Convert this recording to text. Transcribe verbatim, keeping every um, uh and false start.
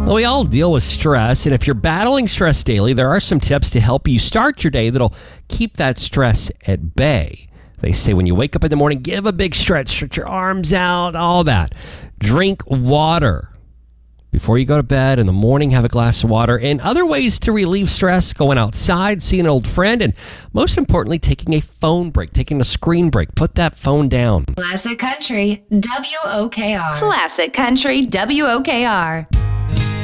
Well, we all deal with stress, and if you're battling stress daily, there are some tips to help you start your day that'll keep that stress at bay. They say when you wake up in the morning, give a big stretch, stretch your arms out, all that. Drink water. Before you go to bed in the morning, have a glass of water. And other ways to relieve stress, going outside, seeing an old friend, and most importantly, taking a phone break, taking a screen break. Put that phone down. Classic Country, W O K R. Classic Country, W O K R.